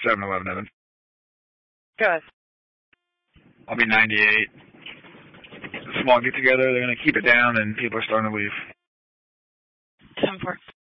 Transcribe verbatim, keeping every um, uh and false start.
seven eleven, Evan. Go ahead. I'll be ninety-eight. Small get-together, they're going to keep it down, and people are starting to leave. ten four.